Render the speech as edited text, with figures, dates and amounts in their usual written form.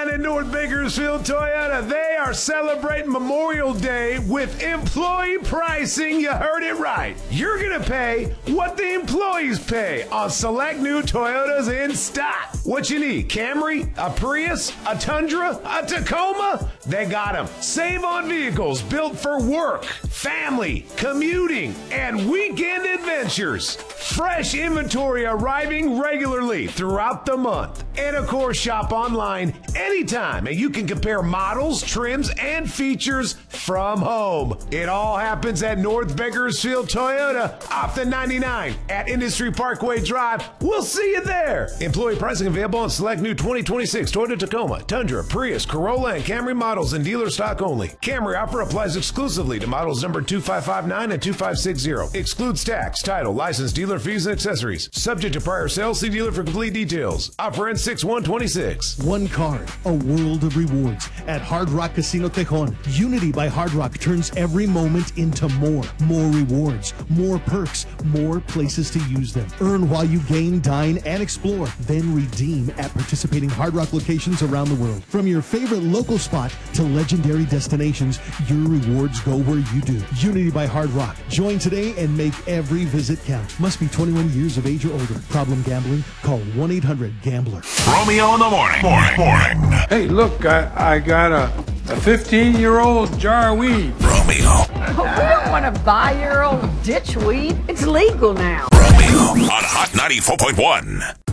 at North Bakersfield Toyota. They are celebrating Memorial Day with employee pricing. You heard it right. You're going to pay what the employees pay on select new Toyotas in stock. What you need? Camry, a Prius, a Tundra, a Tacoma? They got them. Save on vehicles built for work, family, commuting, and weekend adventures. Fresh inventory arriving regularly throughout the month. And of course, shop online anytime, and you can compare models, trims, and features from home. It all happens at North Bakersfield Toyota off the 99 at Industry Parkway Drive. We'll see you there. Employee pricing available on select new 2026 Toyota Tacoma, Tundra, Prius, Corolla, and Camry models in dealer stock only. Camry offer applies exclusively to models number 2559 and 2560. Excludes tax, title, license, dealer fees, and accessories. Subject to prior sale. See dealer for complete details. Offer ends 6/1/26. One card, a world of rewards at Hard Rock Casino Tejon. Unity by Hard Rock turns every moment into more. More rewards, more perks, more places to use them. Earn while you game, dine, and explore. Then redeem at participating Hard Rock locations around the world. From your favorite local spot to legendary destinations, your rewards go where you do. Unity by Hard Rock. Join today and make every visit count. Must be 21 years of age or older. Problem gambling? Call 1-800-GAMBLER. Romeo in the morning. Hey, look, I got a 15-year-old jar of weed. Romeo. We don't want to buy your old ditch weed. It's legal now. Romeo on Hot 94.1.